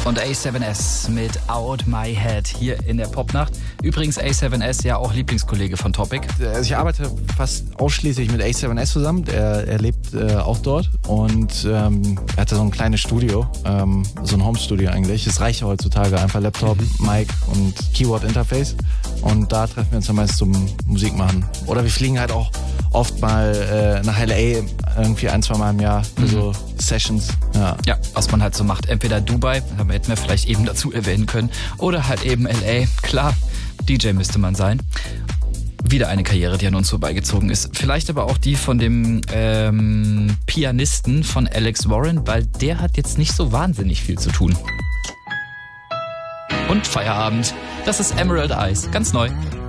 Und A7S mit Out My Head hier in der Popnacht. Übrigens A7S ja auch Lieblingskollege von Topic. Also ich arbeite fast ausschließlich mit A7S zusammen. Er lebt auch dort und er hatte so ein kleines Studio, so ein Home-Studio eigentlich. Es reicht ja heutzutage einfach Laptop, Mic und Keyboard-Interface. Und da treffen wir uns dann meist zum Musik machen. Oder wir fliegen halt auch oft mal nach LA irgendwie 1-2 Mal im Jahr für so Sessions. Ja, was man halt so macht. Entweder Dubai, hätten wir vielleicht eben dazu erwähnen können, oder halt eben LA. Klar, DJ müsste man sein. Wieder eine Karriere, die an uns vorbeigezogen ist. Vielleicht aber auch die von dem Pianisten von Alex Warren, weil der hat jetzt nicht so wahnsinnig viel zu tun. Und Feierabend. Das ist Emerald Eyes, ganz neu.